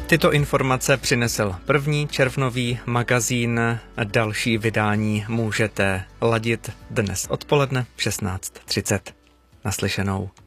Tyto informace přinesl první červnový magazín. Další vydání můžete ladit dnes odpoledne v 16:30. Naslyšenou.